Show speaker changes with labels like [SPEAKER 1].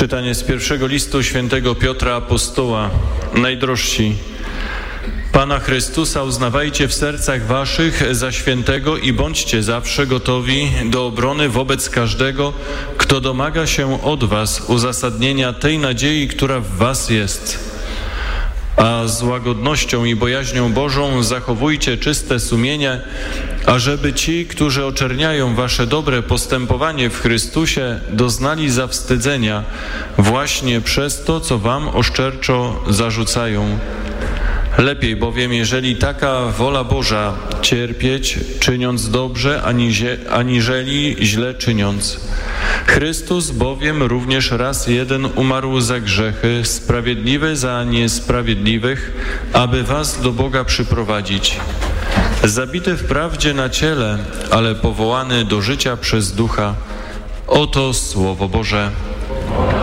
[SPEAKER 1] Czytanie z pierwszego listu świętego Piotra Apostoła. Najdrożsi, Pana Chrystusa uznawajcie w sercach waszych za świętego i bądźcie zawsze gotowi do obrony wobec każdego, kto domaga się od was uzasadnienia tej nadziei, która w was jest. A z łagodnością i bojaźnią Bożą zachowujcie czyste sumienie, ażeby ci, którzy oczerniają wasze dobre postępowanie w Chrystusie, doznali zawstydzenia właśnie przez to, co wam oszczerczo zarzucają. Lepiej bowiem, jeżeli taka wola Boża, cierpieć, czyniąc dobrze, aniżeli źle czyniąc. Chrystus bowiem również raz jeden umarł za grzechy, sprawiedliwy za niesprawiedliwych, aby was do Boga przyprowadzić. Zabity wprawdzie na ciele, ale powołany do życia przez Ducha. Oto Słowo Boże.